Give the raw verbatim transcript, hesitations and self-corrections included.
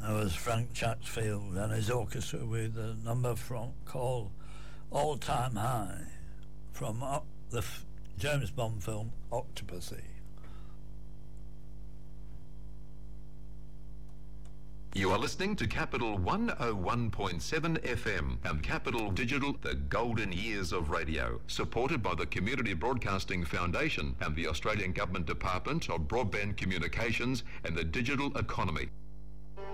There was Frank Chatfield and his orchestra with a number from called All Time High from uh, the f- James Bond film Octopussy. You are listening to Capital one oh one point seven F M and Capital Digital, the golden years of radio, supported by the Community Broadcasting Foundation and the Australian Government Department of Broadband Communications and the Digital Economy.